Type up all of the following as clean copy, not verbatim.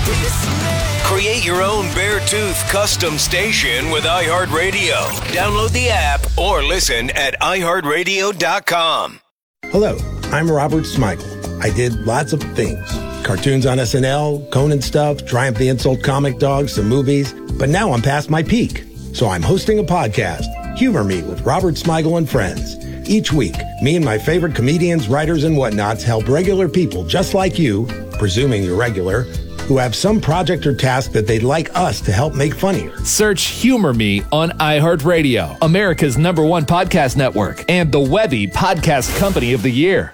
Create your own Beartooth custom station with iHeartRadio. Download the app or listen at iHeartRadio.com. Hello, I'm Robert Smigel. I did lots of things. Cartoons on SNL, Conan stuff, Triumph the Insult comic dogs, some movies. But now I'm past my peak. So I'm hosting a podcast, Humor Me with Robert Smigel and Friends. Each week, me and my favorite comedians, writers, and whatnots help regular people just like you, presuming you're regular, who have some project or task that they'd like us to help make funnier. Search Humor Me on iHeartRadio, America's #1 podcast network, and the Webby Podcast Company of the Year.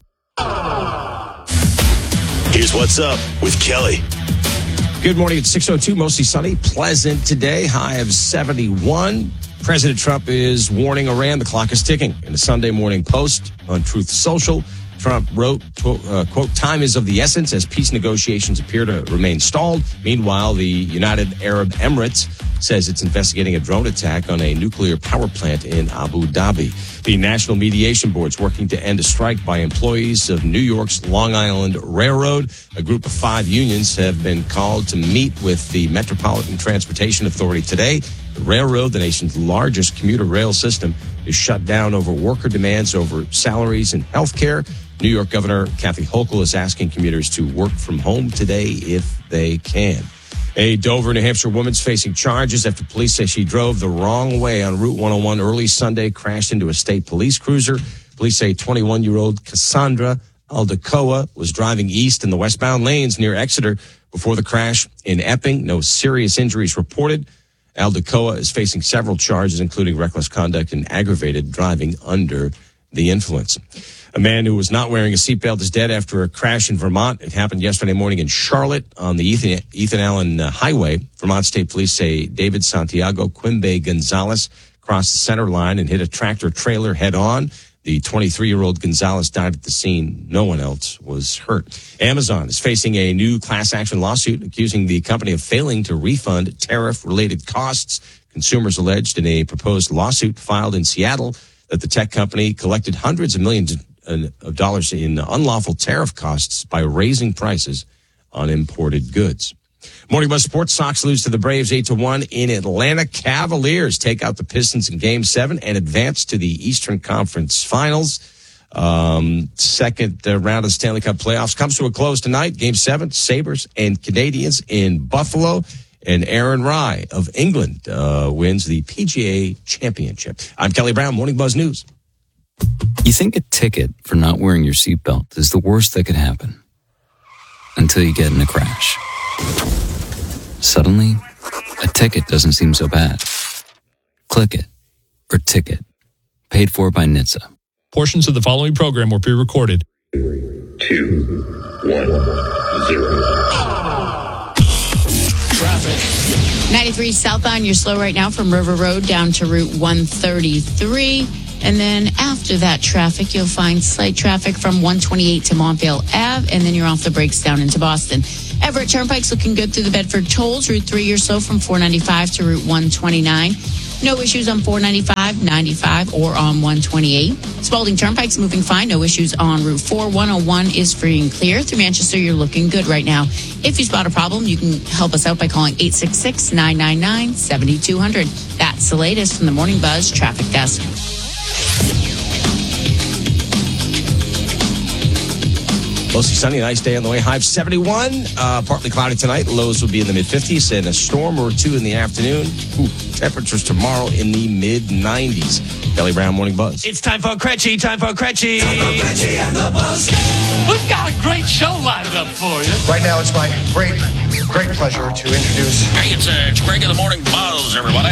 Here's what's up with Kelly. Good morning. It's 6:02, mostly sunny, pleasant today, high of 71. President Trump is warning Iran the clock is ticking. In a Sunday Morning Post on Truth Social, Trump wrote, quote, time is of the essence as peace negotiations appear to remain stalled. Meanwhile, the United Arab Emirates says it's investigating a drone attack on a nuclear power plant in Abu Dhabi. The National Mediation Board is working to end a strike by employees of New York's Long Island Railroad. A group of 5 unions have been called to meet with the Metropolitan Transportation Authority today. The railroad, the nation's largest commuter rail system, is shut down over worker demands over salaries and health care. New York Governor Kathy Hochul is asking commuters to work from home today if they can. A Dover, New Hampshire woman's facing charges after police say she drove the wrong way on Route 101 early Sunday, crashed into a state police cruiser. Police say 21-year-old Cassandra Aldecoa was driving east in the westbound lanes near Exeter before the crash in Epping. No serious injuries reported. Aldecoa is facing several charges, including reckless conduct and aggravated driving under the influence. A man who was not wearing a seatbelt is dead after a crash in Vermont. It happened yesterday morning in Charlotte on the Ethan Allen Highway. Vermont State Police say David Santiago Quimbe Gonzalez crossed the center line and hit a tractor trailer head on. The 23-year-old Gonzalez died at the scene. No one else was hurt. Amazon is facing a new class action lawsuit accusing the company of failing to refund tariff-related costs. Consumers alleged in a proposed lawsuit filed in Seattle that the tech company collected hundreds of millions of dollars in unlawful tariff costs by raising prices on imported goods. Morning Buzz Sports. Sox lose to the Braves 8-1 in Atlanta. Cavaliers take out the Pistons in Game 7 and advance to the Eastern Conference Finals. Second round of the Stanley Cup playoffs comes to a close tonight. Game 7, Sabres and Canadiens in Buffalo. And Aaron Rai of England wins the PGA Championship. I'm Kelly Brown, Morning Buzz News. You think a ticket for not wearing your seatbelt is the worst that could happen until you get in a crash. Suddenly, a ticket doesn't seem so bad. Click it or ticket. Paid for by NHTSA. Portions of the following program were pre-recorded. 2, 1, 0. Traffic. 93 southbound, you're slow right now from River Road down to Route 133. And then after that traffic, you'll find slight traffic from 128 to Montvale Ave, and then you're off the brakes down into Boston. Everett Turnpike's looking good through the Bedford tolls. Route 3, you're slow from 495 to Route 129. No issues on 495, 95, or on 128. Spalding Turnpike's moving fine. No issues on Route 4. 101 is free and clear. Through Manchester, you're looking good right now. If you spot a problem, you can help us out by calling 866-999-7200. That's the latest from the Morning Buzz Traffic Desk. Mostly sunny, nice day on the way. High of 71. Partly cloudy tonight. Lows will be in the mid-50s and a storm or two in the afternoon. Temperatures tomorrow in the mid-90s. Kelly Brown, Morning Buzz. It's time for Cretchy. Time for Cretchy and the Buzz. We've got a great show lined up for you. Right now, it's my great pleasure to introduce... Hey, it's Greg in the Morning Buzz, everybody.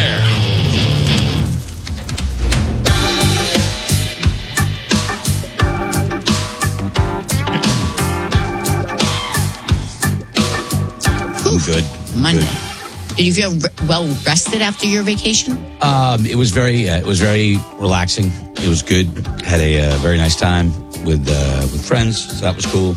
Good. Monday. Good. Did you feel well rested after your vacation? It was very relaxing. It was good. Had a very nice time with friends, so that was cool.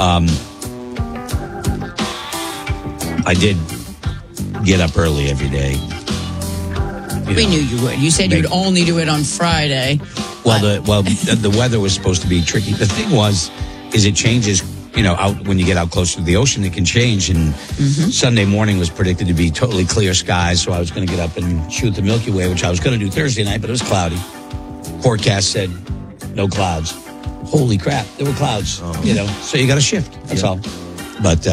I did get up early every day. We knew you would. You said you'd only do it on Friday. The weather was supposed to be tricky. The thing is it changes out when you get out closer to the ocean, it can change. And Sunday morning was predicted to be totally clear skies, so I was going to get up and shoot the Milky Way, which I was going to do Thursday night, but it was cloudy. Forecast said no clouds. Holy crap, there were clouds, so you got to shift. That's all. But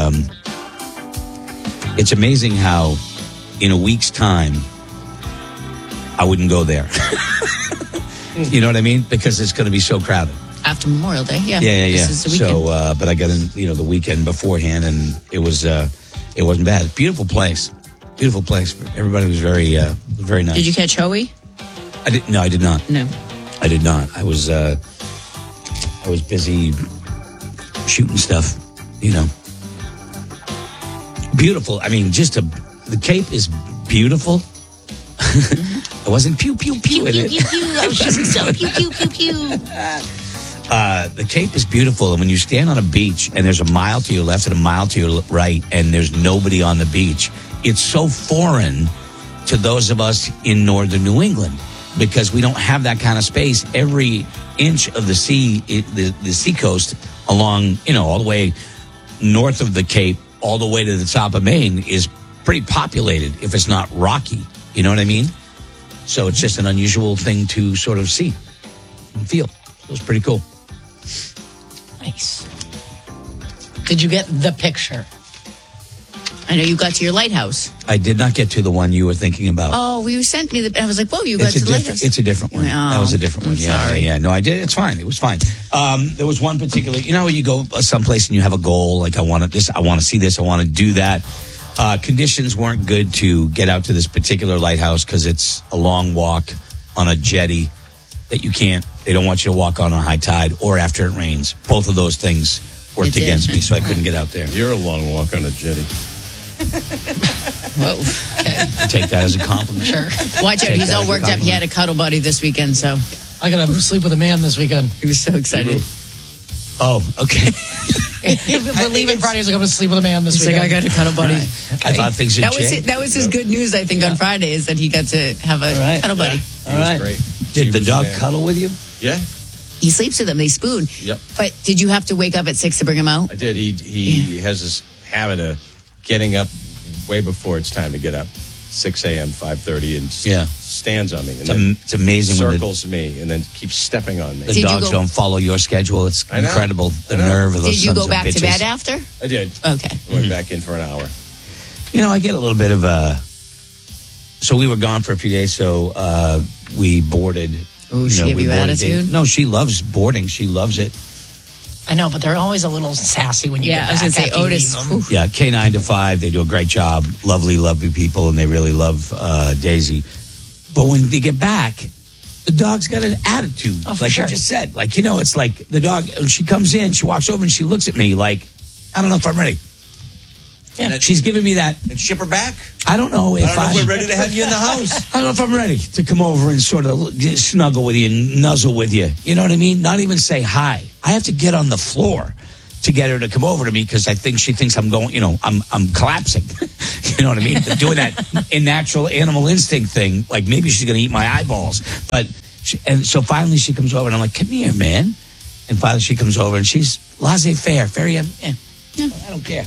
it's amazing how in a week's time, I wouldn't go there. You know what I mean? Because it's going to be so crowded. After Memorial Day, yeah. Yeah. This is the weekend. So, but I got in, the weekend beforehand, and it wasn't bad. Beautiful place. Everybody was very nice. Did you catch Hoey? I did not. No. I did not. I was busy shooting stuff, Beautiful. I mean, the Cape is beautiful. I wasn't pew, pew, pew in it. Pew, pew, pew. I was shooting stuff. Pew, pew, pew, pew. The Cape is beautiful, and when you stand on a beach and there's a mile to your left and a mile to your right and there's nobody on the beach, it's so foreign to those of us in northern New England because we don't have that kind of space. Every inch of the sea, the seacoast along, all the way north of the Cape, all the way to the top of Maine is pretty populated if it's not rocky. You know what I mean? So it's just an unusual thing to sort of see and feel. It was pretty cool. Nice. Did you get the picture? I know you got to your lighthouse. I did not get to the one you were thinking about. Oh, you sent me I was like, whoa, you got to the lighthouse. It's a different one. That was a different one. Yeah. No, I did. It's fine. It was fine. There was one particular, you go someplace and you have a goal, like I want to see this, I want to do that. Conditions weren't good to get out to this particular lighthouse because it's a long walk on a jetty that they don't want you to walk on a high tide or after it rains. Both of those things worked against me, so I couldn't get out there. You're a long walk on a jetty. Whoa. Okay. Take that as a compliment. Sure. Watch out. He's all worked up. He had a cuddle buddy this weekend, so. I got to sleep with a man this weekend. He was so excited. Oh, okay. We're leaving Friday. He's like, I'm going to sleep with a man this weekend. Like, I got a cuddle buddy. Right. Okay. I thought things had changed. That was his good news, I think, on Friday, is that he got to have a cuddle buddy. All right. Great. Did the dog cuddle with you? Yeah. He sleeps with them. They spoon. Yep. But did you have to wake up at 6 to bring him out? I did. He has this habit of getting up way before it's time to get up. 6 a.m., 5:30, and stands on me. And it's amazing. Circles me and then keeps stepping on me. The dogs don't follow your schedule. It's incredible. The nerve of those Did you go back bitches. to bed after? I did. Okay. I went back in for an hour. I get a little bit of a... So we were gone for a few days, so we boarded. Oh, she gave you attitude? No, she loves boarding. She loves it. I know, but they're always a little sassy when you get back. I was going to say, Otis. Yeah, K9 to 5. They do a great job. Lovely, lovely people, and they really love Daisy. But when they get back, the dog's got an attitude. Like I just said. It's like the dog, when she comes in, she walks over and she looks at me like, I don't know if I'm ready. Yeah, she's giving me that. And ship her back? I don't know if we're ready to have you in the house. I don't know if I'm ready to come over and sort of snuggle with you and nuzzle with you. You know what I mean? Not even say hi. I have to get on the floor to get her to come over to me because she thinks I'm going, I'm collapsing. You know what I mean? Doing that natural animal instinct thing. Like maybe she's going to eat my eyeballs. And so finally she comes over and I'm like, come here, man. And finally she comes over and she's laissez-faire. Very, I don't care.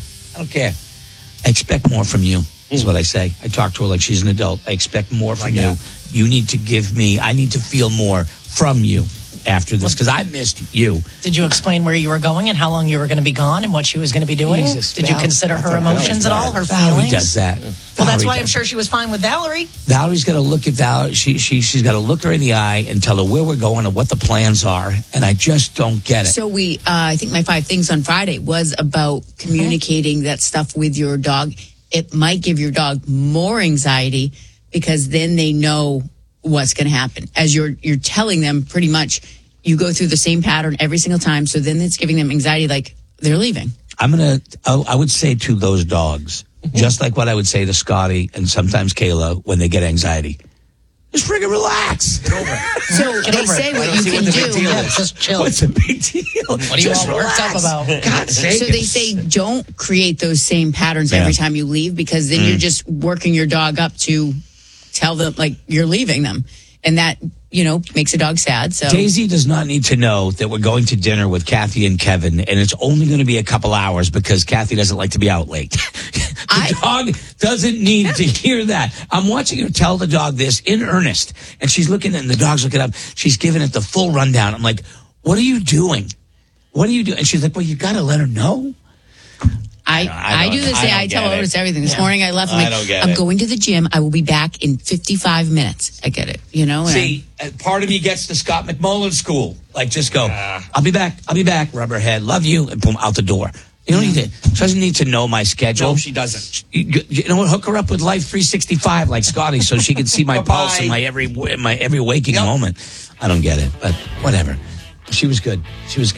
I expect more from you, is what I say. I talk to her like she's an adult. I expect more from you. You need to give me, I need to feel more from you after this, because I missed you. Did you explain where you were going and how long you were going to be gone and what she was going to be doing? Did you consider her emotions at all, her Valerie feelings? does that. Well, that's why I'm sure she was fine with Valerie. Valerie's got to look at Valerie. She's got to look her in the eye and tell her where we're going and what the plans are. And I just don't get it. So I think my 5 things on Friday was about communicating that stuff with your dog. It might give your dog more anxiety because then they know what's going to happen. As you're telling them pretty much, you go through the same pattern every single time. So then it's giving them anxiety like they're leaving. I would say to those dogs, just like what I would say to Scotty and sometimes Kayla when they get anxiety. Just friggin' relax. So they say what you can do. Just chill. What's the big deal? What are you all worked up about? God's sake. So they say don't create those same patterns every time you leave because then you're just working your dog up to tell them like you're leaving them. And that, makes a dog sad. So Daisy does not need to know that we're going to dinner with Kathy and Kevin, and it's only going to be a couple hours because Kathy doesn't like to be out late. The dog doesn't need to hear that. I'm watching her tell the dog this in earnest, and she's looking, and the dog's looking up. She's giving it the full rundown. I'm like, what are you doing? What are you doing? And she's like, well, you got to let her know. I do this. I tell Otis everything. This morning I left. I'm going to the gym. I will be back in 55 minutes. I get it. See, part of me gets to Scott McMullen school. Like, just go. I'll be back. Rubberhead. Love you. And boom, out the door. You don't need to. She doesn't need to know my schedule. No, she doesn't. You know what? Hook her up with Life 365 like Scotty, so she can see my pulse in my every waking moment. I don't get it, but whatever. She was good.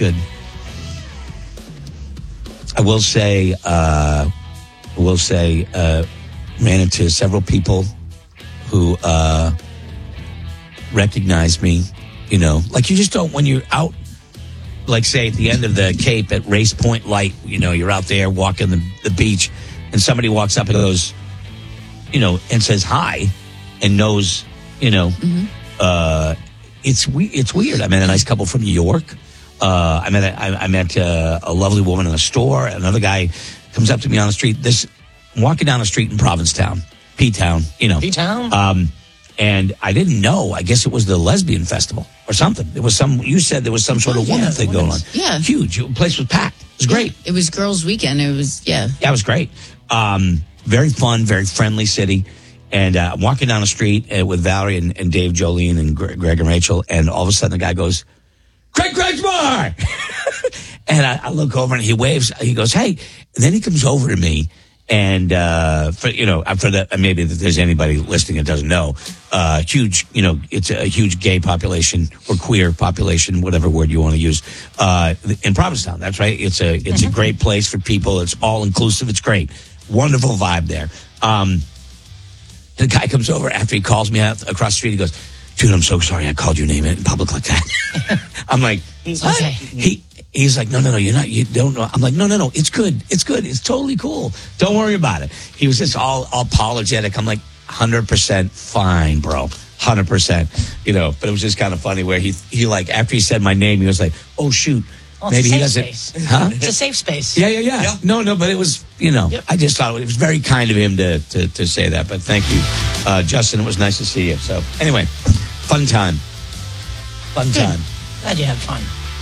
I will say, ran into several people who recognize me, like you just don't when you're out, like say at the end of the Cape at Race Point Light, you're out there walking the beach and somebody walks up and goes, and says hi and knows, it's weird. I met a nice couple from New York. I met a lovely woman in a store. Another guy comes up to me on the street. I'm walking down the street in Provincetown, P-Town, P-Town? And I didn't know. I guess it was the lesbian festival or something. You said there was some sort of woman thing going on. Yeah. Huge. The place was packed. It was great. It was girls' weekend. It was, Yeah, it was great. Very fun, very friendly city. And I'm walking down the street with Valerie and Dave Jolene and Greg and Rachel. And all of a sudden the guy goes, Craig Kregsbar! And I look over and he waves. He goes, hey. And then he comes over to me. And, maybe that there's anybody listening that doesn't know, huge, it's a huge gay population or queer population, whatever word you want to use, in Provincetown. That's right. It's a great place for people. It's all inclusive. It's great. Wonderful vibe there. The guy comes over after he calls me out across the street. He goes, dude, I'm so sorry I called your name in public like that. I'm like, what? He's like, no, you don't know. I'm like, no, it's good. It's totally cool. Don't worry about it. He was just all apologetic. I'm like, 100% fine, bro. 100%, but it was just kind of funny where he like, after he said my name, he was like, oh shoot. Well, maybe he doesn't. Space. Huh? It's a safe space. Yeah. No, but it was, I just thought it was very kind of him to say that. But thank you, Justin. It was nice to see you. So anyway, fun time. Glad you had fun.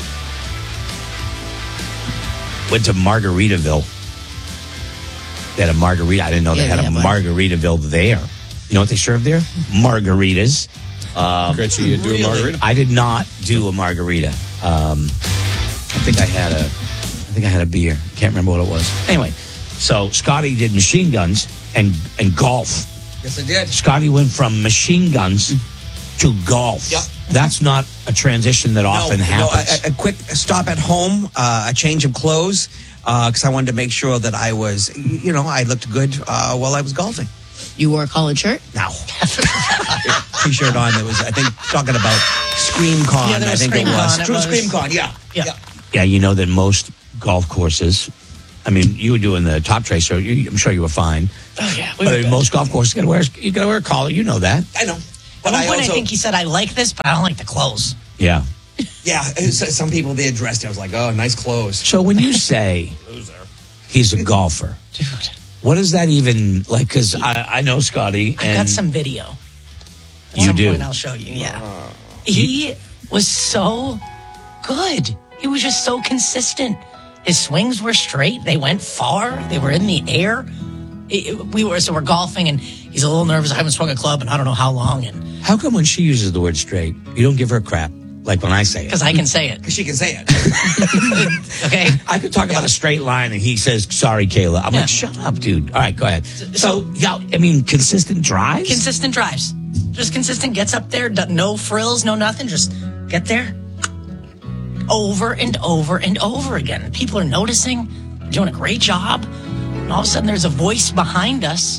Went to Margaritaville. They had a margarita. I didn't know they had a Margaritaville there. You know what they served there? Margaritas. Gretchen, you do a margarita? I did not do a margarita. I think I had a beer. Can't remember what it was. Anyway, so Scotty did machine guns and golf. Yes, I did. Scotty went from machine guns to golf. Yep. That's not a transition that often happens. A quick stop at home, a change of clothes, because I wanted to make sure that I was, I looked good while I was golfing. You wore a collared shirt? No. T-shirt on. It was, I think, talking about ScreamCon. Yeah, I think it was. True ScreamCon, yeah. Yeah, you know that most golf courses, I mean, you were doing the top tray, so I'm sure you were fine. Oh, yeah. But most golf courses, you gotta wear a collar. You know that. I know. At one point, I think he said, I like this, but I don't like the clothes. Yeah. Yeah, some people, they dressed. I was like, oh, nice clothes. So when you say he's a golfer, dude, what does that even, like, because I know Scotty. I got some video. You do? Point I'll show you, yeah. He was so good. He was just so consistent. His swings were straight. They went far. They were in the air. We're golfing, and he's a little nervous. I haven't swung a club in I don't know how long. And how come when she uses the word straight, you don't give her crap? Like when I say it. Because I can say it. Because she can say it. Okay. I could talk about a straight line, and he says, sorry, Kayla. I'm like, shut up, dude. All right, go ahead. So, yeah, I mean, consistent drives? Consistent drives. Just consistent, gets up there, no frills, no nothing. Just get there. Over and over and over again. People are noticing, doing a great job. And all of a sudden, there's a voice behind us.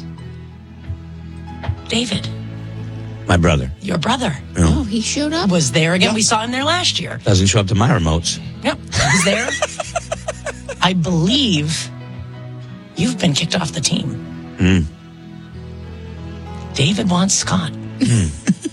David. My brother. Your brother. Yeah. Oh, he showed up. Was there again. We saw him there last year. Doesn't show up to my remotes. Yep. He was there. I believe you've been kicked off the team. David wants Scott.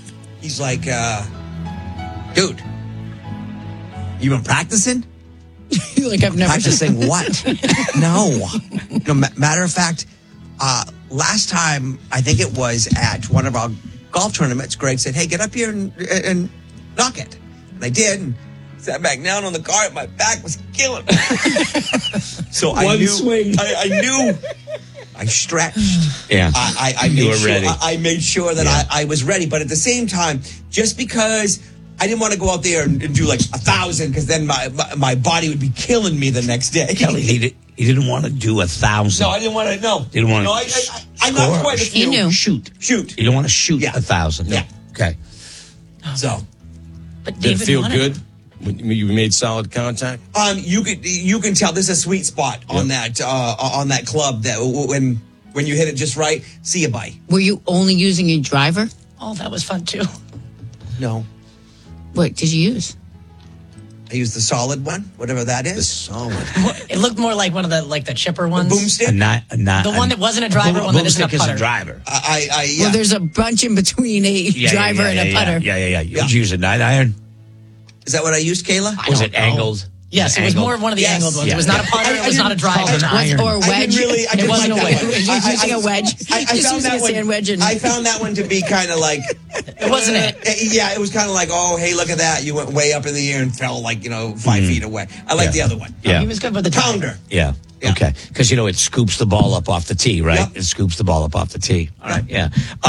He's like, dude, you been practicing? Like, I've never practicing what? No. Matter of fact, last time, I think it was at one of our golf tournaments, Greg said, hey, get up here and knock it. And I did, and sat back down on the cart. My back was killing me. So I knew. Swing. I knew. I stretched. Yeah. I made You were sure, ready. I made sure that I was ready. But at the same time, just because I didn't want to go out there and do like 1,000, because then my body would be killing me the next day. Kelly, he didn't want to do 1,000. No, I didn't want to. No, Didn't want to. No, I'm not quite a few. He knew. Shoot. You don't want to shoot 1,000. Yeah. Okay. So, But Did it David feel wanted- good when you made solid contact? you can tell there's a sweet spot on that club that when you hit it just right. See you, bye. Were you only using a driver? Oh, that was fun too. No, What did you use? I used the solid one, whatever that is. The solid. It looked more like one of the chipper ones. Boomstick. The one that wasn't a driver, one that isn't a boomstick is putter. a driver. Yeah. Well, there's a bunch in between a driver and a putter. Yeah. Did you use a 9-iron? Is that what I used, Kayla? Was it angled? Yes, it was more of one of the angled ones. It was not a putter. It was not a driver. Or a wedge. It wasn't a wedge. He was using a wedge. I Just found using that a one. sand wedge. I found that one to be kind of like. It wasn't it. Yeah, it was kind of like, oh, hey, look at that! You went way up in the air and fell like 5 feet away. I like the other one. Yeah. He was good with the Pounder. Yeah. Okay. Because, it scoops the ball up off the tee, right? Yep. It scoops the ball up off the tee. All right. Yeah.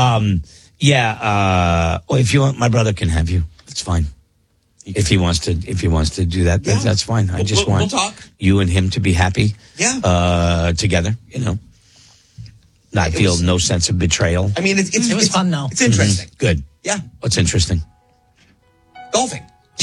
Well, if you want, my brother can have you. It's fine. If he wants to do that, that's fine. I just want we'll talk. you and him to be happy. Yeah. Together, not feel no sense of betrayal. I mean, it was fun though. It's interesting. Good. Yeah. What's interesting? Golfing.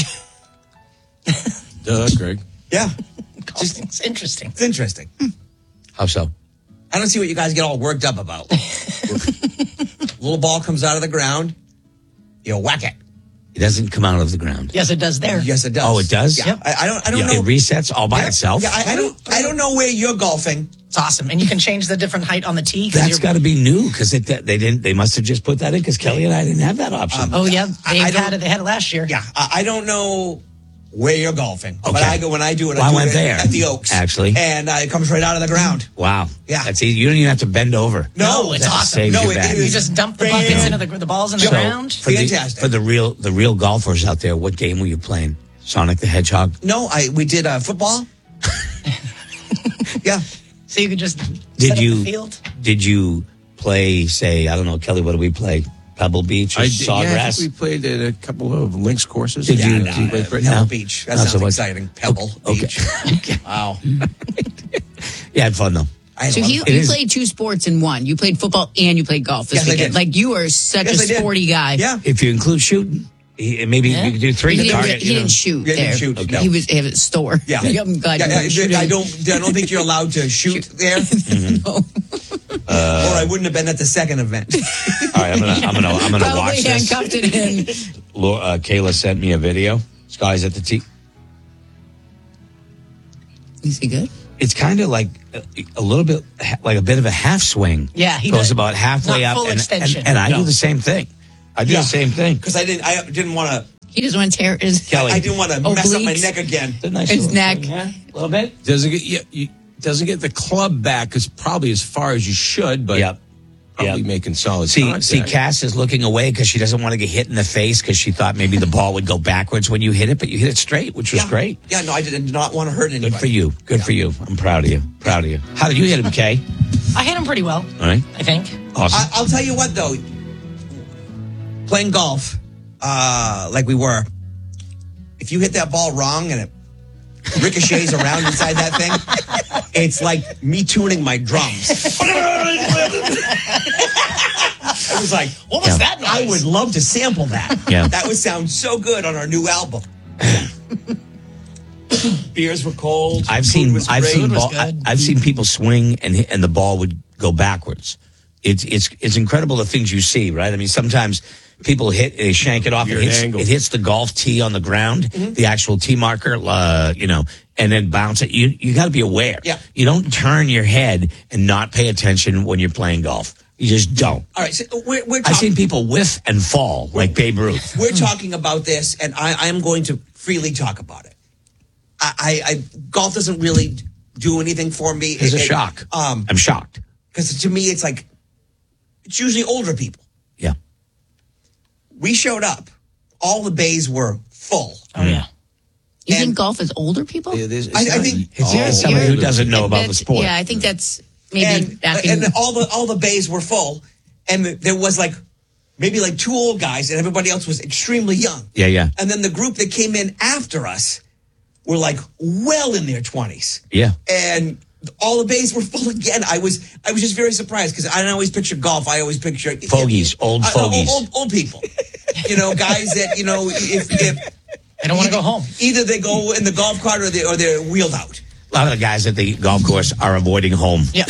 Duh, Greg. Yeah. It's interesting. It's interesting. How so? I don't see what you guys get all worked up about. Little ball comes out of the ground, you whack it. It doesn't come out of the ground. Yes, it does there. Yes, it does. Oh, it does? Yeah. I don't know. It resets all by itself? Yeah, I don't know where you're golfing. It's awesome, and you can change the different height on the tee. That's got to be new because they must have just put that in because Kelly and I didn't have that option. Oh yeah, they had it last year. Yeah, I don't know where you're golfing, Okay. but when I do it, Well, I do went it there, at the Oaks, actually. and it comes right out of the ground. Wow. Yeah. That's easy. You don't even have to bend over. No, it's That awesome. saves No, your it back. You just dump the buckets into the balls in the ground. For Fantastic. the real golfers out there, what game were you playing? Sonic the Hedgehog? No, we did football. Yeah. So you could just set up the field. Did you play, say, I don't know, Kelly, what do we play? Pebble Beach or I Sawgrass? think we played at a couple of links courses. Did you- Did play pretty- Pebble Beach. That Not sounds so much. exciting. Pebble Beach. Wow. Yeah, had fun though. So you played two sports in one. You played football and you played golf this Yes, I weekend. did. Like, you are such Yes, a I did. sporty guy. Yeah. If you include shooting, maybe you could do 3 He to didn't, target. he didn't shoot Yeah, he there. didn't shoot, no. He was at a store. Yeah. I'm glad you weren't shooting. I don't think you're allowed to shoot there. No. Or I wouldn't have been at the second event. All right, I'm gonna Probably watch this. handcuffed it in. Kayla sent me a video. This guy's at the tee. Is he good? It's kind of like a little bit, like a bit of a half swing. Yeah, he goes does. about halfway Not up, full extension. and I No. do the same thing. I do the same thing. Because I didn't want to. He doesn't want to tear his Kelly. I didn't want to mess up my Obliques. neck again. A nice his little neck. swing, yeah? A little bit. Doesn't get the club back as probably as far as you should, but Yep. probably making solid See, contact. Cass is looking away because she doesn't want to get hit in the face because she thought maybe the ball would go backwards when you hit it, but you hit it straight, which was great. Yeah, no, I did not want to hurt anybody. Good for you. Good for you. I'm proud of you. Proud of you. How did you hit him, Kay? I hit him pretty well, All right. I think. Awesome. I'll tell you what, though. Playing golf, like we were, if you hit that ball wrong and it ricochets around inside that thing, it's like me tuning my drums. I was like, What was that noise? I would love to sample that. Yeah. That would sound so good on our new album. Beers were cold. I've food seen was I've great. seen was ball, good. I've seen people swing and the ball would go backwards. It's incredible the things you see, right? I mean, sometimes people they shank it off. Weird angle. It hits the golf tee on the ground, the actual tee marker, and then bounce it. You got to be aware. Yeah. You don't turn your head and not pay attention when you're playing golf. You just don't. All right, so we're I've talking, seen people whiff and fall like Babe Ruth. we're talking about this, and I am going to freely talk about it. I golf doesn't really do anything for me. It's a shock. I'm shocked. Because to me, it's like, it's usually older people. Yeah. We showed up. All the bays were full. Oh, yeah. You think golf is older people? I think It's somebody who doesn't know about the sport. Yeah, I think that's maybe back in... And all the bays were full, and there was maybe 2 old guys, and everybody else was extremely young. Yeah. And then the group that came in after us were well in their 20s. Yeah. And all the bays were full again. I was just very surprised because I don't always picture golf. I always picture fogies, old fogies, old people. Guys that if they don't want to go home. Either they go in the golf cart or they're wheeled out. A lot of the guys at the golf course are avoiding home. Yeah.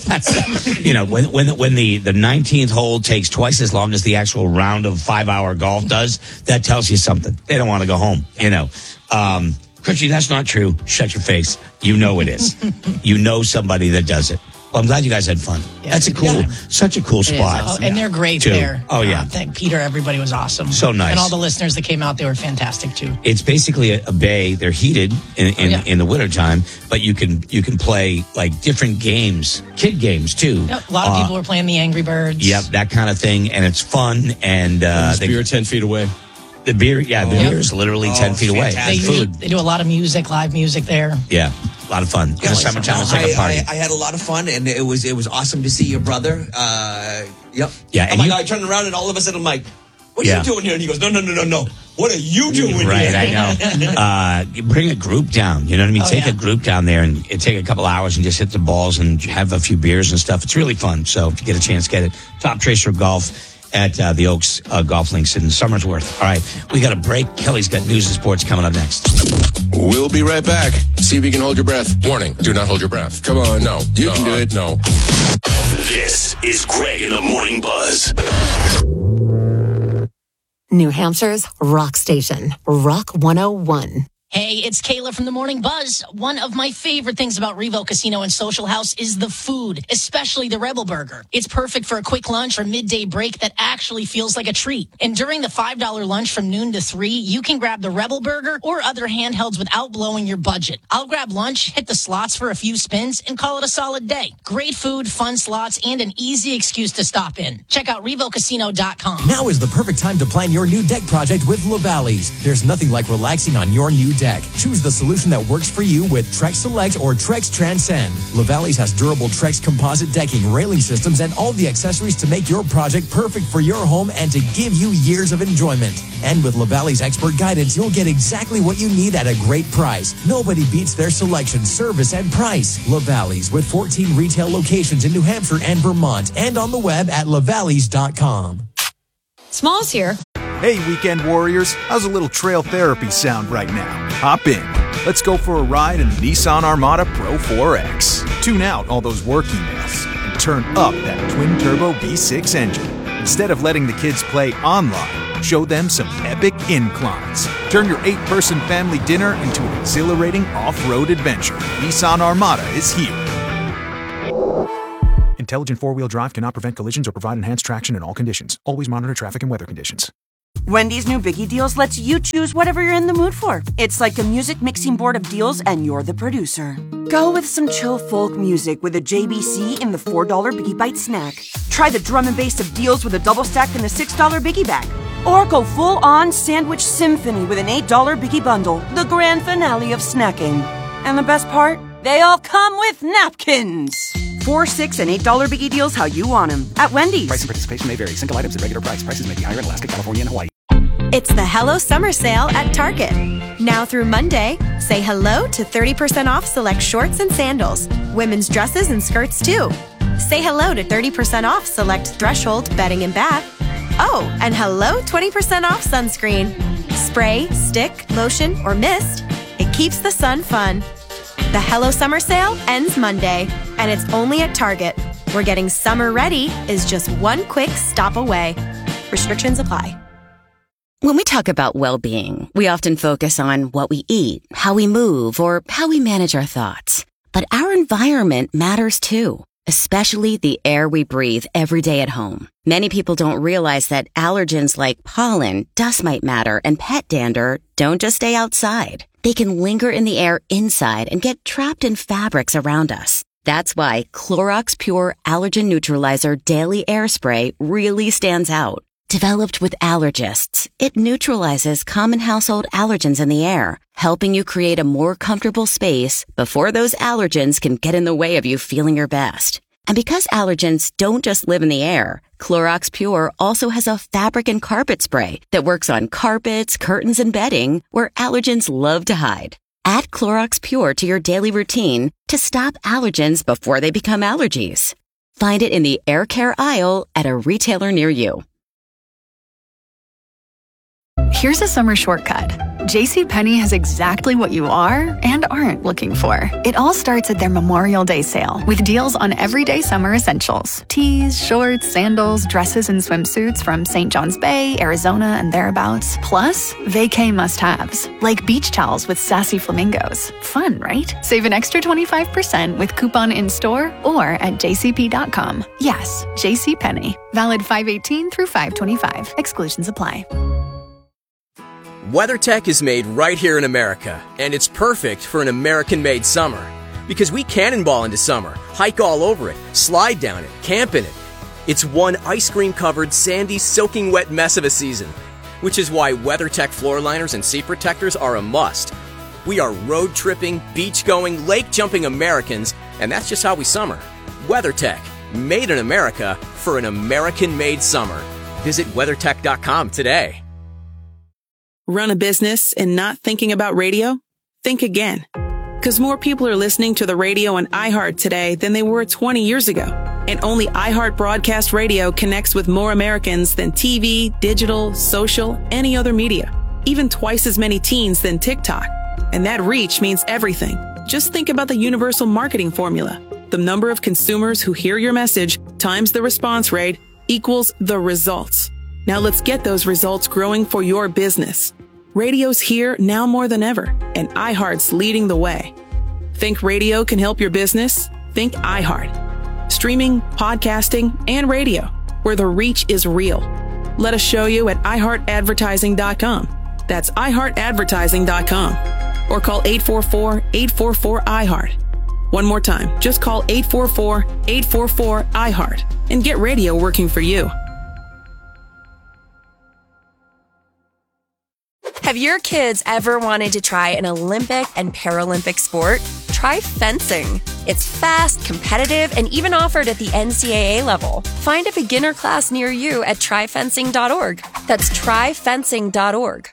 when the 19th hole takes twice as long as the actual round of 5-hour golf does, that tells you something. They don't want to go home, Christy, that's not true. Shut your face. You know it is. You know somebody that does it. Well, I'm glad you guys had fun. Yeah, that's such a cool spot. And they're great too. there. Oh, yeah. Thank Peter. Everybody was awesome. So nice. And all the listeners that came out, they were fantastic too. It's basically a bay. They're heated in the wintertime, but you can play different games, kid games too. Yep, a lot of people were playing the Angry Birds. Yep, that kind of thing, and it's fun. And beer 10 feet away. The beer, the beer is literally 10 feet away. They do a lot of live music there. Yeah, a lot of fun. In the summertime, it's like a party. I had a lot of fun, and it was awesome to see your brother. Yep. Yeah. Oh my God! I turned around, and all of a sudden, I'm like, "What are you doing here?" And he goes, "No. What are you doing here?" Right, I know. Bring a group down. You know what I mean? Take a group down there and take a couple hours and just hit the balls and have a few beers and stuff. It's really fun. So if you get a chance, get it. Top Tracer Golf at the Oaks Golf Links in Somersworth. All right, we got a break. Kelly's got news and sports coming up next. We'll be right back. See if you can hold your breath. Warning, do not hold your breath. Come on, no. You can do it. No. This is Greg in the Morning Buzz. New Hampshire's rock station, Rock 101. Hey, it's Kayla from the Morning Buzz. One of my favorite things about Revo Casino and Social House is the food, especially the Rebel Burger. It's perfect for a quick lunch or midday break that actually feels like a treat. And during the $5 lunch from noon to 3, you can grab the Rebel Burger or other handhelds without blowing your budget. I'll grab lunch, hit the slots for a few spins, and call it a solid day. Great food, fun slots, and an easy excuse to stop in. Check out RevoCasino.com. Now is the perfect time to plan your new deck project with LaValleys. There's nothing like relaxing on your new deck. Choose the solution that works for you with Trex Select or Trex Transcend. LaValleys has durable Trex composite decking, railing systems, and all the accessories to make your project perfect for your home and to give you years of enjoyment. And with LaValleys expert guidance, you'll get exactly what you need at a great price. Nobody beats their selection, service, and price. LaValleys with 14 retail locations in New Hampshire and Vermont, and on the web at lavalleys.com. Smalls here. Hey, weekend warriors, how's a little trail therapy sound right now? Hop in. Let's go for a ride in the Nissan Armada Pro 4X. Tune out all those work emails and turn up that twin-turbo V6 engine. Instead of letting the kids play online, show them some epic inclines. Turn your 8-person family dinner into an exhilarating off-road adventure. Nissan Armada is here. Intelligent four-wheel drive cannot prevent collisions or provide enhanced traction in all conditions. Always monitor traffic and weather conditions. Wendy's new Biggie Deals lets you choose whatever you're in the mood for. It's like a music mixing board of deals, and you're the producer. Go with some chill folk music with a JBC in the $4 Biggie Bite snack. Try the drum and bass of deals with a double stack in the $6 Biggie Bag. Or go full-on sandwich symphony with an $8 Biggie Bundle, the grand finale of snacking. And the best part? They all come with napkins. $4, $6, and $8 Biggie Deals how you want them at Wendy's. Price and participation may vary. Single items at regular price. Prices may be higher in Alaska, California, and Hawaii. It's the Hello Summer Sale at Target. Now through Monday, say hello to 30% off select shorts and sandals. Women's dresses and skirts too. Say hello to 30% off select Threshold bedding and bath. Oh, and hello 20% off sunscreen. Spray, stick, lotion, or mist. It keeps the sun fun. The Hello Summer Sale ends Monday, and it's only at Target, where getting summer ready is just one quick stop away. Restrictions apply. When we talk about well-being, we often focus on what we eat, how we move, or how we manage our thoughts. But our environment matters too. especially the air we breathe every day at home. Many people don't realize that allergens like pollen, dust mite matter, and pet dander don't just stay outside. They can linger in the air inside and get trapped in fabrics around us. That's why Clorox Pure Allergen Neutralizer Daily Air Spray really stands out. Developed with allergists, it neutralizes common household allergens in the air, helping you create a more comfortable space before those allergens can get in the way of you feeling your best. And because allergens don't just live in the air, Clorox Pure also has a fabric and carpet spray that works on carpets, curtains, and bedding where allergens love to hide. Add Clorox Pure to your daily routine to stop allergens before they become allergies. Find it in the air care aisle at a retailer near you. Here's a summer shortcut. JCPenney has exactly what you are and aren't looking for. It all starts at their Memorial Day sale with deals on everyday summer essentials. Tees, shorts, sandals, dresses, and swimsuits from St. John's Bay, Arizona, and thereabouts. Plus, vacay must-haves, like beach towels with sassy flamingos. Fun, right? Save an extra 25% with coupon in-store or at jcp.com. Yes, JCPenney. Valid 5/18 through 5/25. Exclusions apply. WeatherTech is made right here in America, and it's perfect for an American-made summer. Because we cannonball into summer, hike all over it, slide down it, camp in it. It's one ice cream-covered, sandy, soaking wet mess of a season. Which is why WeatherTech floor liners and seat protectors are a must. We are road-tripping, beach-going, lake-jumping Americans, and that's just how we summer. WeatherTech, made in America for an American-made summer. Visit WeatherTech.com today. Run a business and not thinking about radio? Think again. Because more people are listening to the radio on iHeart today than they were 20 years ago. And only iHeart Broadcast Radio connects with more Americans than TV, digital, social, any other media. Even twice as many teens than TikTok. And that reach means everything. Just think about the universal marketing formula. The number of consumers who hear your message times the response rate equals the results. Now let's get those results growing for your business. Radio's here now more than ever, and iHeart's leading the way. Think radio can help your business? Think iHeart. Streaming, podcasting, and radio, where the reach is real. Let us show you at iHeartAdvertising.com. That's iHeartAdvertising.com. Or call 844-844-iHeart. One more time, just call 844-844-iHeart and get radio working for you. Have your kids ever wanted to try an Olympic and Paralympic sport? Try fencing. It's fast, competitive, and even offered at the NCAA level. Find a beginner class near you at tryfencing.org. That's tryfencing.org.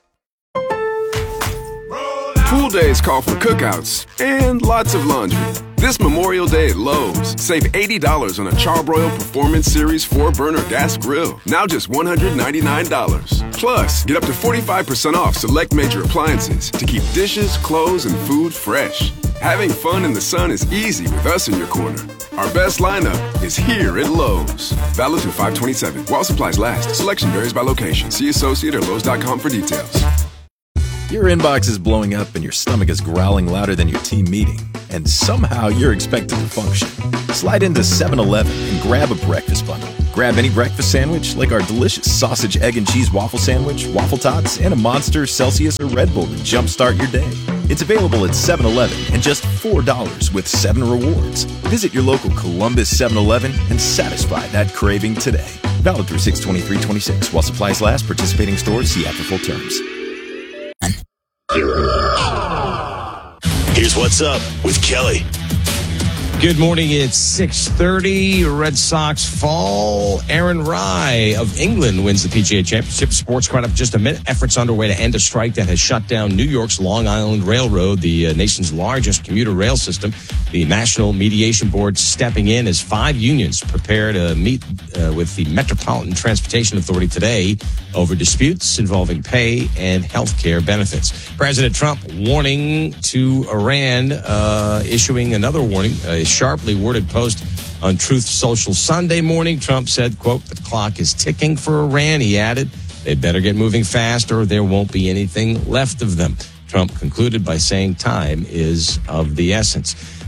Pool days call for cookouts and lots of laundry. This Memorial Day at Lowe's, save $80 on a Charbroil Performance Series 4-burner gas grill. Now just $199. Plus, get up to 45% off select major appliances to keep dishes, clothes, and food fresh. Having fun in the sun is easy with us in your corner. Our best lineup is here at Lowe's. Valid through 5/27. While supplies last. Selection varies by location. See associate or Lowe's.com for details. Your inbox is blowing up and your stomach is growling louder than your team meeting. And somehow you're expected to function. Slide into 7-Eleven and grab a breakfast bundle. Grab any breakfast sandwich like our delicious sausage, egg, and cheese waffle sandwich, waffle tots, and a Monster, Celsius, or Red Bull to jumpstart your day. It's available at 7-Eleven and just $4 with 7 rewards. Visit your local Columbus 7-Eleven and satisfy that craving today. Valid through 6/23/26. While supplies last, participating stores see app for full terms. Here's what's up with Kelly. Good morning. It's 6:30. Red Sox fall. Aaron Rai of England wins the PGA Championship. Sports caught up just a minute. Efforts underway to end a strike that has shut down New York's Long Island Railroad, the nation's largest commuter rail system. The National Mediation Board stepping in as 5 unions prepare to meet with the Metropolitan Transportation Authority today over disputes involving pay and health care benefits. President Trump warning to Iran, issuing another warning, a sharply worded post on Truth Social Sunday morning. Trump said, quote, "The clock is ticking for Iran." He added, "They better get moving fast or there won't be anything left of them." Trump concluded by saying time is of the essence.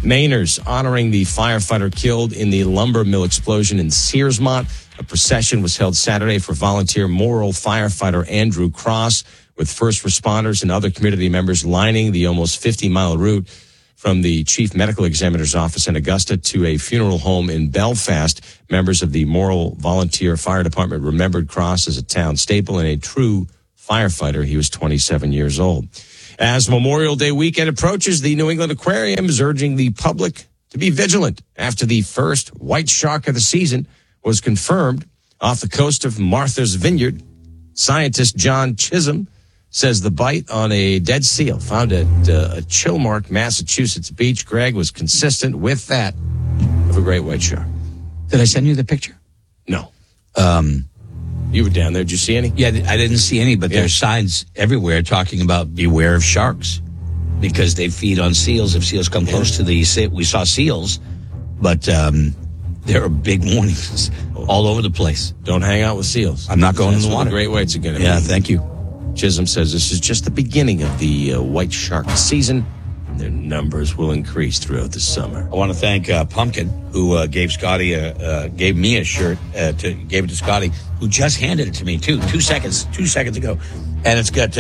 Mainers honoring the firefighter killed in the lumber mill explosion in Searsmont. A procession was held Saturday for volunteer Morrill firefighter Andrew Cross, with first responders and other community members lining the almost 50-mile route from the chief medical examiner's office in Augusta to a funeral home in Belfast. Members of the Morrill Volunteer Fire Department remembered Cross as a town staple and a true firefighter. He was 27 years old. As Memorial Day weekend approaches, the New England Aquarium is urging the public to be vigilant after the first white shark of the season was confirmed off the coast of Martha's Vineyard. Scientist John Chisholm says the bite on a dead seal found at a Chilmark, Massachusetts beach, Greg, was consistent with that of a great white shark. Did I send you the picture? No. You were down there. Did you see any? Yeah, I didn't see any, but there's signs everywhere talking about beware of sharks because they feed on seals. If seals come close to we saw seals, but there are big warnings all over the place. Don't hang out with seals. I'm not going in the That's water. The great whites are going to be. Yeah, thank you. Chisholm says this is just the beginning of the white shark season. Their numbers will increase throughout the summer. I want to thank Pumpkin, who gave me a shirt, gave it to Scotty, who just handed it to me too, 2 seconds ago, and it's got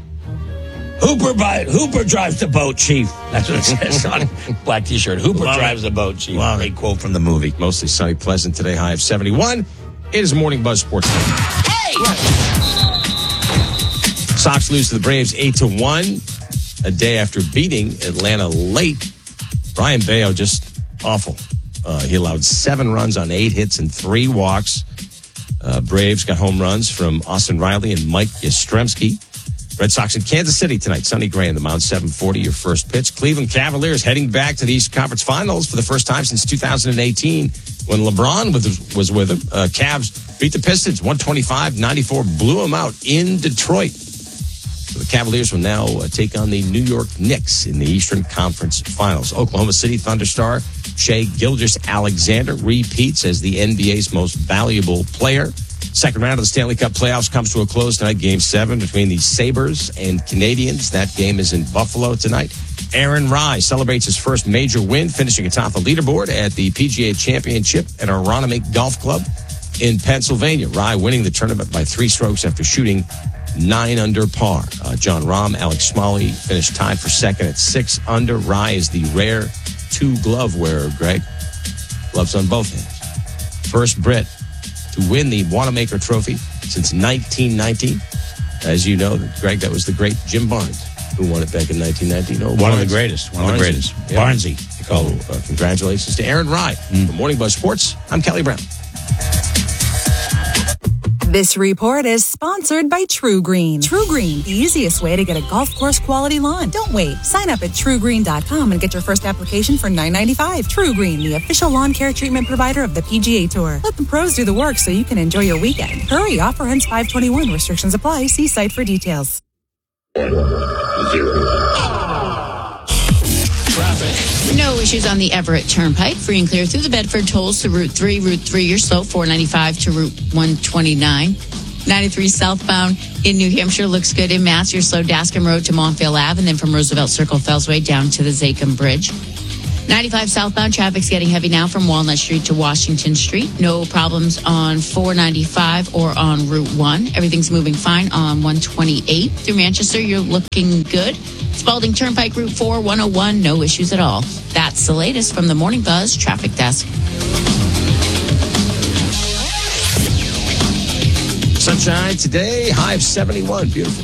Hooper drives the boat, Chief. That's what it says on black T-shirt. Hooper drives the boat, Chief. Great quote from the movie. Mostly sunny, pleasant today, high of 71. It is Morning Buzz Sports. Hey! Sox lose to the Braves 8-1. A day after beating Atlanta late. Brian Bayo just awful. He allowed 7 runs on 8 hits and 3 walks. Braves got home runs from Austin Riley and Mike Yastrzemski. Red Sox in Kansas City tonight. Sonny Gray in the mound, 7:40, your first pitch. Cleveland Cavaliers heading back to the Eastern Conference Finals for the first time since 2018 when LeBron was with them. Cavs beat the Pistons 125-94, blew them out in Detroit. So the Cavaliers will now take on the New York Knicks in the Eastern Conference Finals. Oklahoma City Thunder star Shai Gilgeous-Alexander repeats as the NBA's most valuable player. Second round of the Stanley Cup playoffs comes to a close tonight. Game 7 between the Sabres and Canadians. That game is in Buffalo tonight. Aaron Rai celebrates his first major win, finishing atop the leaderboard at the PGA Championship at Aronimink Golf Club in Pennsylvania. Rai winning the tournament by 3 strokes after shooting 9 under par. John Rahm, Alex Smalley finished tied for second at 6 under. Rai is the rare 2-glove wearer, Greg. Gloves on both hands. First Brit to win the Wanamaker Trophy since 1919. As you know, Greg, that was the great Jim Barnes who won it back in 1919. No, One of the greatest. Yeah. Barnesy. Congratulations to Aaron Rai. For Morning Buzz Sports, I'm Kelly Brown. This report is sponsored by True Green. True Green, the easiest way to get a golf course quality lawn. Don't wait. Sign up at TrueGreen.com and get your first application for $9.95. True Green, the official lawn care treatment provider of the PGA Tour. Let the pros do the work so you can enjoy your weekend. Hurry, offer ends 5/21. Restrictions apply. See site for details. 1-0. No issues on the Everett Turnpike. Free and clear through the Bedford tolls to Route 3. Route 3, you're slow. 495 to Route 129. 93 southbound in New Hampshire looks good. In Mass, you're slow. Daskham Road to Montvale Ave, and then from Roosevelt Circle, Fellsway, down to the Zakim Bridge. 95 southbound traffic's getting heavy now from Walnut Street to Washington Street. No problems on 495 or on Route 1. Everything's moving fine on 128. Through Manchester, you're looking good. Spalding Turnpike, Route 4, 101, no issues at all. That's the latest from the Morning Buzz Traffic Desk. Sunshine today, high of 71. Beautiful.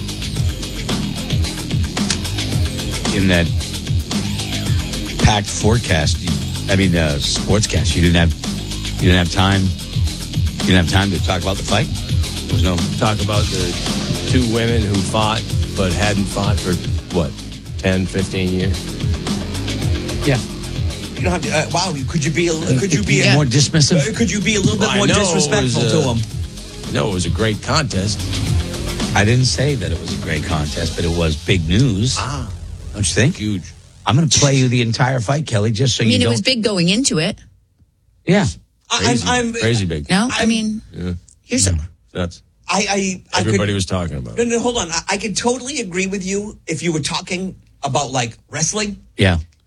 In that packed forecast, sportscast, you didn't have time to talk about the fight. There was no talk about the 2 women who fought but hadn't fought for 10, 15 years. Yeah. You don't have to. Wow. Could you be more dismissive? Could you be a little bit more disrespectful to him? No, it was a great contest. I didn't say that it was a great contest, but it was big news. Don't you think? Huge. I'm going to play you the entire fight, Kelly, just so you don't. It was big going into it. Yeah. I'm crazy big. No, here's nuts. Everybody was talking about. No, hold on. I could totally agree with you if you were talking about like wrestling. Yeah.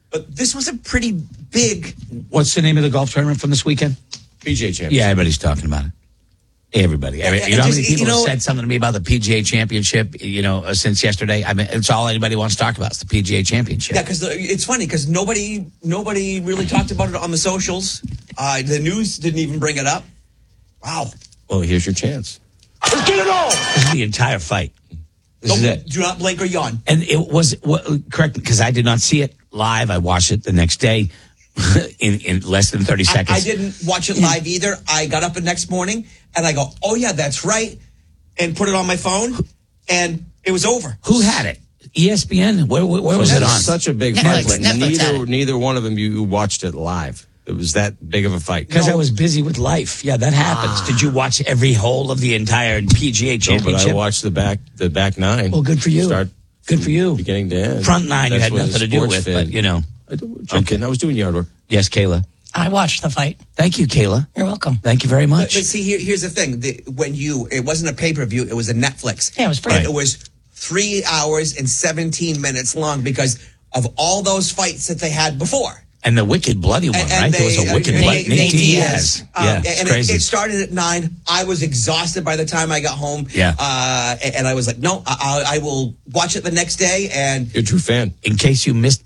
But this was a pretty big. What's the name of the golf tournament from this weekend? PGA Championship. Yeah, everybody's talking about it. Everybody. You know how many people have said something to me about the PGA Championship, since yesterday? I mean, it's all anybody wants to talk about. It's the PGA Championship. Yeah, because it's funny because nobody really talked about it on the socials. The news didn't even bring it up. Wow. Well, here's your chance. Let's get it on. This is the entire fight. This is it. Do not blink or yawn. And it was, correct, because I did not see it live. I watched it the next day in less than 30 seconds. I didn't watch it live either. I got up the next morning and I go, oh, yeah, that's right. And put it on my phone and it was over. Who had it? ESPN? Where was it on? Such a big fight. Neither one of them you watched it live. It was that big of a fight. Because I was busy with life. Yeah, that happens. Did you watch every hole of the entire PGA Championship? No, but I watched the back nine. Well, good for you. Good for you. Beginning to end. Front nine you had nothing to do with, but I was doing yard work. Yes, Kayla. I watched the fight. Thank you, Kayla. You're welcome. Thank you very much. But see, here's the thing. It wasn't a pay-per-view, it was a Netflix. Yeah, it was free. And it was 3 hours and 17 minutes long because of all those fights that they had before. And the wicked bloody one, right? There was a wicked bloody Nate Diaz. And it started at 9. I was exhausted by the time I got home. Yeah. And I was like, no, I will watch it the next day. And you're a true fan. In case you missed.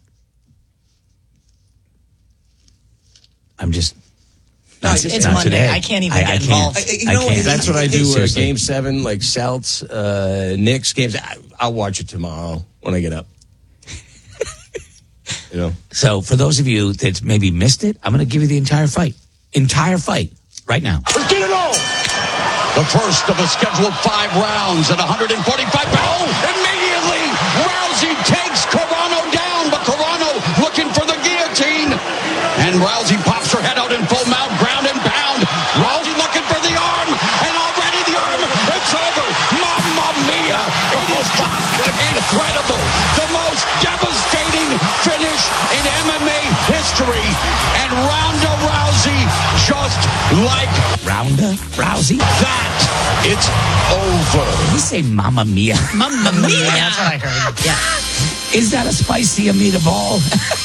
I'm just. It's Monday. Today. I can't even get involved. That's what I do. Game 7, like Celts, Knicks games. I'll watch it tomorrow when I get up. So for those of you that maybe missed it, I'm going to give you the entire fight right now. Let's get it on. The first of a scheduled 5 rounds at 145 pounds. Immediately, Rousey takes Carano down, but Carano looking for the guillotine. And Rousey pops her head out in full mount, ground and pound. Rousey looking for the arm, and already the arm, it's over. Mamma mia! It is incredible. The most devastating finish in MMA history. And Ronda Rousey just like Ronda Rousey? That, it's over. Did he say Mamma Mia? Mamma Mia. That's what I heard. Yeah. Is that a spicy meatball?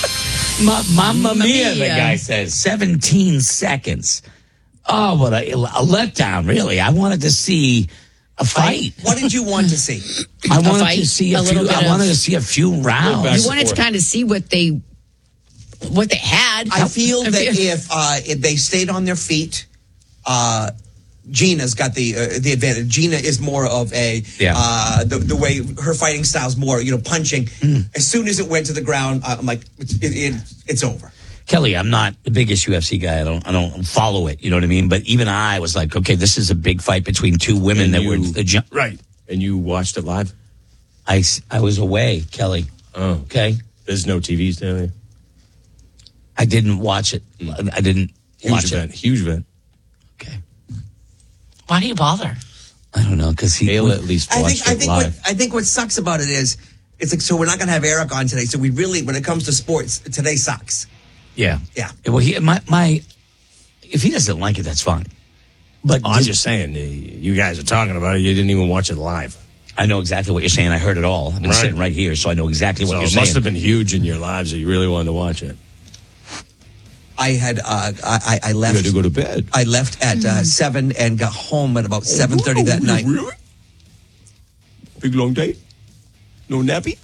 Mamma Mia, the guy says. 17 seconds. Oh, what a letdown, really. I wanted to see a fight. What did you want to see? I wanted to see a few rounds. You wanted to kind of see what they had. I feel that if they stayed on their feet, Gina's got the advantage. Gina is more of the way her fighting style's more, punching. As soon as it went to the ground, I'm like, it's over. Kelly, I'm not the biggest UFC guy. I don't follow it. You know what I mean? But even I was like, okay, this is a big fight between two women right. And you watched it live? I was away, Kelly. Oh, okay. There's no TVs down there. I didn't watch it. I didn't watch it. Huge event. Okay. Why do you bother? I don't know, because he'll at least watch it live. I think what sucks about it is, it's like, so we're not going to have Eric on today. So we really, when it comes to sports, today sucks. Yeah. Yeah. Well, if he doesn't like it, that's fine. But I'm just saying, you guys are talking about it. You didn't even watch it live. I know exactly what you're saying. I heard it all. I've been sitting right here, so I know exactly what you're saying. It must have been huge in your lives that you really wanted to watch it. I had I left. You had to go to bed. I left at 7 and got home at about 7:30 that night. Really? Big long day? No nappy?